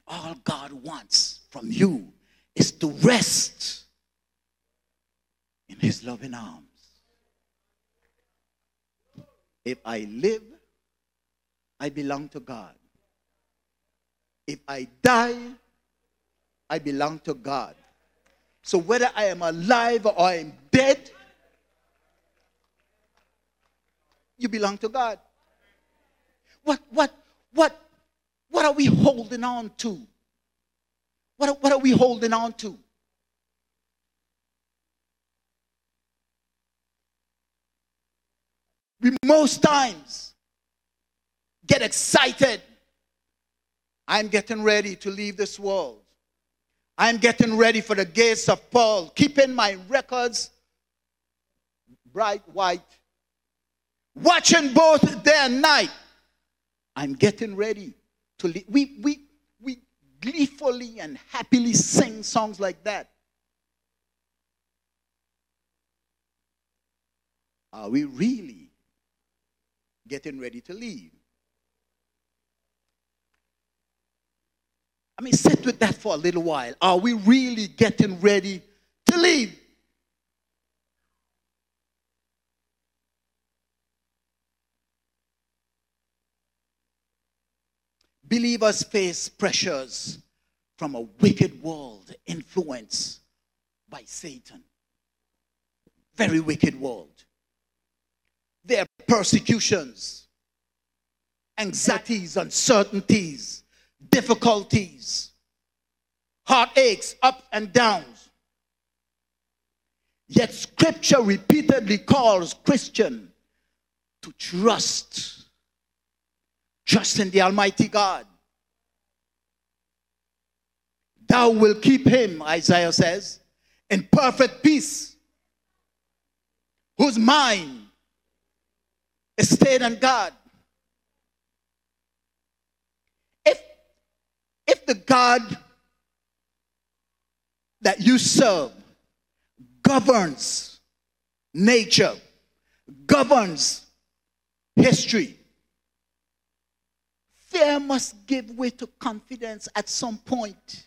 all God wants from you is to rest in his loving arms. If I live, I belong to God. If I die, I belong to God. So whether I am alive or I am dead, you belong to God. What are we holding on to? What are we holding on to? We most times get excited. I'm getting ready to leave this world. I'm getting ready for the gates of Paul, keeping my records bright white, watching both day and night. I'm getting ready to leave. We gleefully and happily sing songs like that. Are we really getting ready to leave? I mean, sit with that for a little while. Are we really getting ready to leave? Believers face pressures from a wicked world influenced by Satan. Very wicked world. There are persecutions, anxieties, uncertainties, difficulties, heartaches, ups and downs. Yet Scripture repeatedly calls Christians to trust in the Almighty God. Thou will keep him, Isaiah says, in perfect peace, whose mind is stayed on God. If the God that you serve governs nature, governs history, fear must give way to confidence at some point.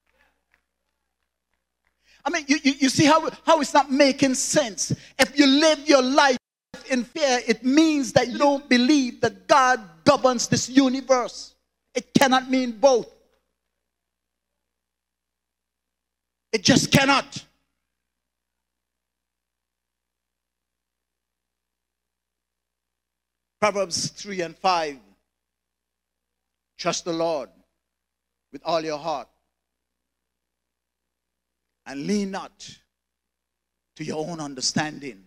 I mean, you see how it's not making sense. If you live your life in fear, it means that you don't believe that God governs this universe. It cannot mean both. It just cannot. Proverbs 3 and 5. Trust the Lord with all your heart and lean not to your own understanding.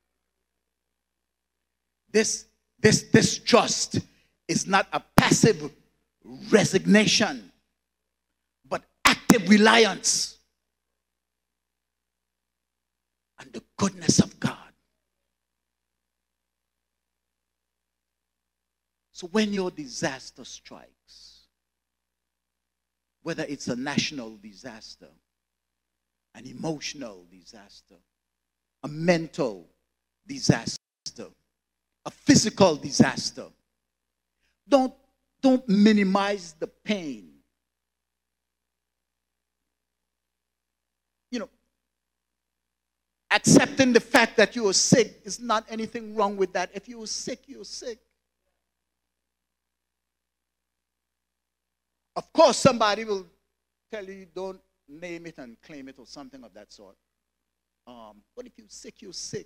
This trust is not a passive resignation, but active reliance on the goodness of God. So when your disaster strikes, whether it's a national disaster, an emotional disaster, a mental disaster, a physical disaster, don't minimize the pain. You know, accepting the fact that you are sick is not anything wrong with that. If you are sick, you're sick. Of course, somebody will tell you don't name it and claim it or something of that sort. But if you're sick, you're sick.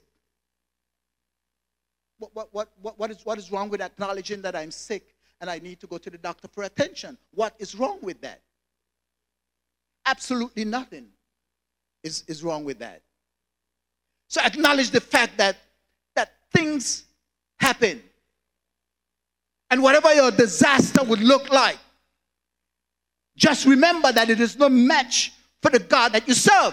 What is wrong with acknowledging that I'm sick and I need to go to the doctor for attention? What is wrong with that? Absolutely nothing is wrong with that. So acknowledge the fact that things happen. And whatever your disaster would look like, just remember that it is no match for the God that you serve.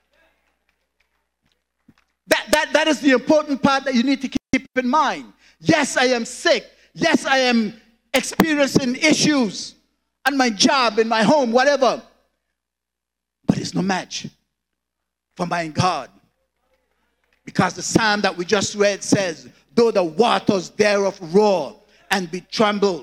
That is the important part that you need to keep in mind. Yes, I am sick. Yes, I am experiencing issues on my job, in my home, whatever. But it's no match for my God. Because the psalm that we just read says, though the waters thereof roar and be trembled,